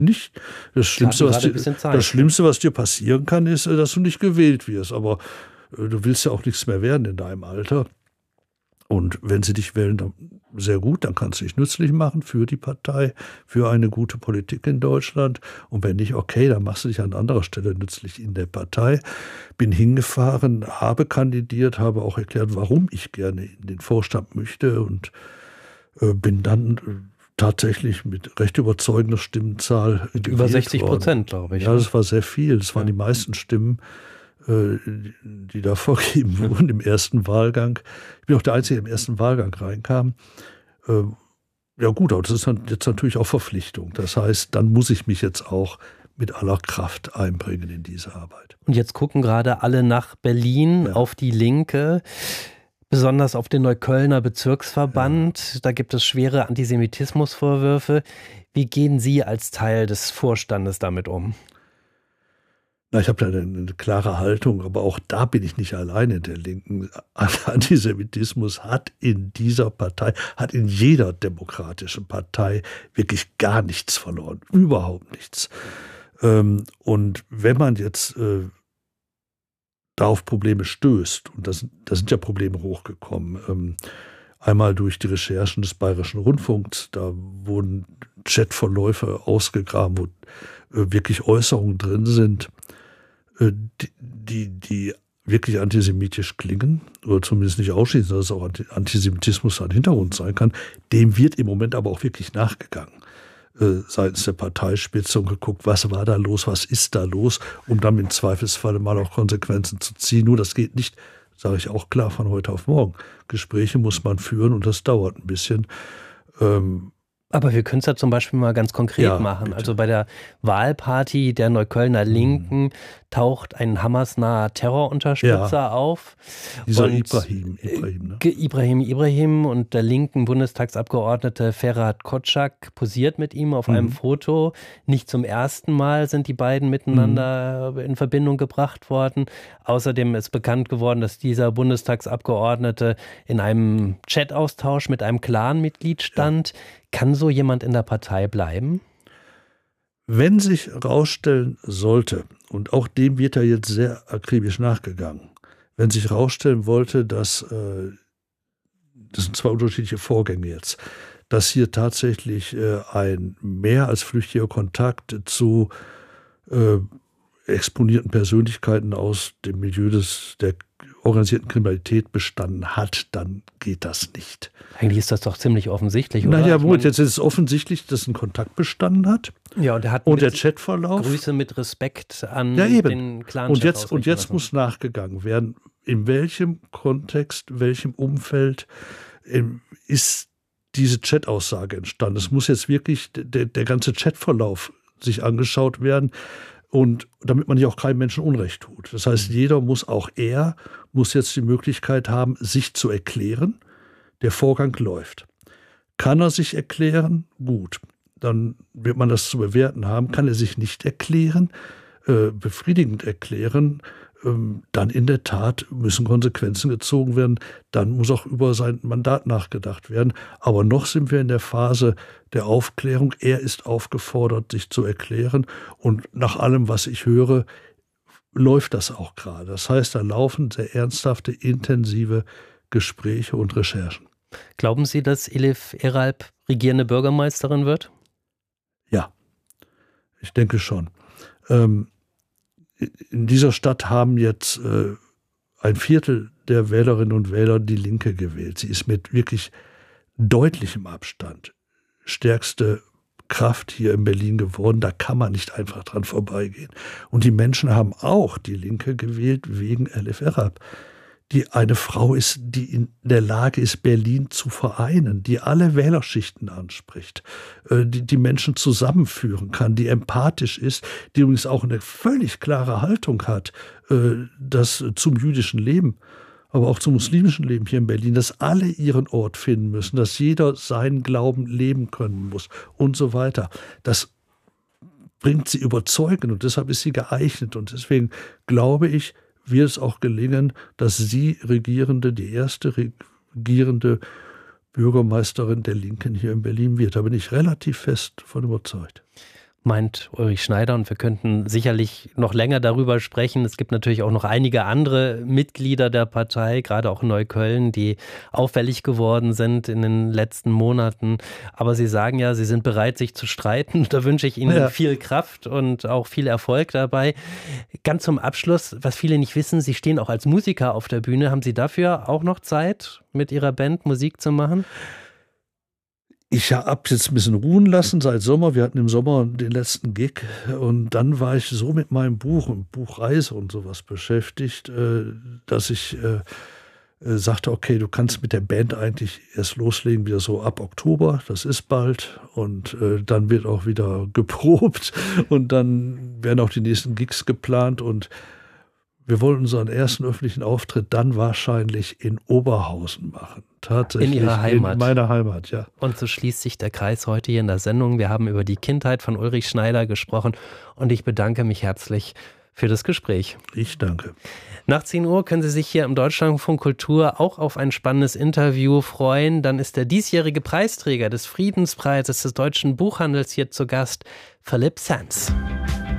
nicht. Das Schlimmste, was dir passieren kann, ist, dass du nicht gewählt wirst. Aber du willst ja auch nichts mehr werden in deinem Alter. Und wenn sie dich wählen, dann sehr gut, dann kannst du dich nützlich machen für die Partei, für eine gute Politik in Deutschland. Und wenn nicht, okay, dann machst du dich an anderer Stelle nützlich in der Partei. Bin hingefahren, habe kandidiert, habe auch erklärt, warum ich gerne in den Vorstand möchte und bin dann tatsächlich mit recht überzeugender Stimmenzahl über 60%, glaube ich. Ja, das war sehr viel. Das waren die meisten Stimmen, die da vorgegeben wurden im ersten Wahlgang. Ich bin auch der Einzige, der im ersten Wahlgang reinkam. Ja gut, aber das ist jetzt natürlich auch Verpflichtung. Das heißt, dann muss ich mich jetzt auch mit aller Kraft einbringen in diese Arbeit. Und jetzt gucken gerade alle nach Berlin auf die Linke, besonders auf den Neuköllner Bezirksverband. Da gibt es schwere Antisemitismusvorwürfe. Wie gehen Sie als Teil des Vorstandes damit um? Na, ich habe da eine klare Haltung, aber auch da bin ich nicht alleine in der Linken. Antisemitismus hat in dieser Partei, hat in jeder demokratischen Partei wirklich gar nichts verloren. Überhaupt nichts. Und wenn man jetzt da auf Probleme stößt, und da sind ja Probleme hochgekommen, einmal durch die Recherchen des Bayerischen Rundfunks, da wurden Chatverläufe ausgegraben, wo wirklich Äußerungen drin sind, die wirklich antisemitisch klingen, oder zumindest nicht ausschließen, dass es auch Antisemitismus ein Hintergrund sein kann. Dem wird im Moment aber auch wirklich nachgegangen. Seitens der Parteispitze und geguckt, was war da los, was ist da los, um dann im Zweifelsfall mal auch Konsequenzen zu ziehen. Nur das geht nicht, sage ich auch klar, von heute auf morgen. Gespräche muss man führen und das dauert ein bisschen. Aber wir können es ja zum Beispiel mal ganz konkret machen. Bitte. Also bei der Wahlparty der Neuköllner Linken taucht ein Hamas-naher Terrorunterstützer auf. Dieser und Ibrahim und der linken Bundestagsabgeordnete Ferhat Kotschak posiert mit ihm auf einem Foto. Nicht zum ersten Mal sind die beiden miteinander in Verbindung gebracht worden. Außerdem ist bekannt geworden, dass dieser Bundestagsabgeordnete in einem Chat-Austausch mit einem Clan-Mitglied stand. Kann so jemand in der Partei bleiben? Wenn sich herausstellen sollte, und auch dem wird ja jetzt sehr akribisch nachgegangen, wenn sich herausstellen wollte, dass, das sind zwei unterschiedliche Vorgänge jetzt, dass hier tatsächlich ein mehr als flüchtiger Kontakt zu exponierten Persönlichkeiten aus dem Milieu der organisierten Kriminalität bestanden hat, dann geht das nicht. Eigentlich ist das doch ziemlich offensichtlich, oder? Naja, gut, jetzt ist es offensichtlich, dass ein Kontakt bestanden hat. Ja, und der Chatverlauf. Grüße mit Respekt an den Clan-Chef. Und jetzt muss nachgegangen werden, in welchem Kontext, welchem Umfeld ist diese Chat-Aussage entstanden. Es muss jetzt wirklich der ganze Chatverlauf sich angeschaut werden. Und damit man hier auch keinem Menschen Unrecht tut. Das heißt, jeder muss jetzt die Möglichkeit haben, sich zu erklären. Der Vorgang läuft. Kann er sich erklären? Gut. Dann wird man das zu bewerten haben. Kann er sich nicht erklären, befriedigend erklären, dann in der Tat müssen Konsequenzen gezogen werden. Dann muss auch über sein Mandat nachgedacht werden. Aber noch sind wir in der Phase der Aufklärung. Er ist aufgefordert, sich zu erklären. Und nach allem, was ich höre, läuft das auch gerade. Das heißt, da laufen sehr ernsthafte, intensive Gespräche und Recherchen. Glauben Sie, dass Elif Eralp regierende Bürgermeisterin wird? Ja, ich denke schon. In dieser Stadt haben jetzt ein Viertel der Wählerinnen und Wähler die Linke gewählt. Sie ist mit wirklich deutlichem Abstand stärkste Kraft hier in Berlin geworden. Da kann man nicht einfach dran vorbeigehen. Und die Menschen haben auch die Linke gewählt wegen Elif Eralp, die eine Frau ist, die in der Lage ist, Berlin zu vereinen, die alle Wählerschichten anspricht, die Menschen zusammenführen kann, die empathisch ist, die übrigens auch eine völlig klare Haltung hat, das zum jüdischen Leben, aber auch zum muslimischen Leben hier in Berlin, dass alle ihren Ort finden müssen, dass jeder seinen Glauben leben können muss und so weiter. Das bringt sie überzeugend und deshalb ist sie geeignet. Und deswegen glaube ich, wird es auch gelingen, dass sie die erste regierende Bürgermeisterin der Linken hier in Berlin wird. Da bin ich relativ fest von überzeugt. meint Ulrich Schneider, und wir könnten sicherlich noch länger darüber sprechen. Es gibt natürlich auch noch einige andere Mitglieder der Partei, gerade auch in Neukölln, die auffällig geworden sind in den letzten Monaten. Aber Sie sagen ja, Sie sind bereit, sich zu streiten. Da wünsche ich Ihnen viel Kraft und auch viel Erfolg dabei. Ganz zum Abschluss, was viele nicht wissen, Sie stehen auch als Musiker auf der Bühne. Haben Sie dafür auch noch Zeit, mit Ihrer Band Musik zu machen? Ich habe jetzt ein bisschen ruhen lassen seit Sommer. Wir hatten im Sommer den letzten Gig und dann war ich so mit meinem Buch und Buchreise und sowas beschäftigt, dass ich sagte, okay, du kannst mit der Band eigentlich erst loslegen, wieder so ab Oktober, das ist bald, und dann wird auch wieder geprobt und dann werden auch die nächsten Gigs geplant, und wir wollen unseren ersten öffentlichen Auftritt dann wahrscheinlich in Oberhausen machen. Tatsächlich. In Ihrer Heimat. In meiner Heimat, ja. Und so schließt sich der Kreis heute hier in der Sendung. Wir haben über die Kindheit von Ulrich Schneider gesprochen und ich bedanke mich herzlich für das Gespräch. Ich danke. Nach 10 Uhr können Sie sich hier im Deutschlandfunk Kultur auch auf ein spannendes Interview freuen. Dann ist der diesjährige Preisträger des Friedenspreises des deutschen Buchhandels hier zu Gast, Philipp Sands.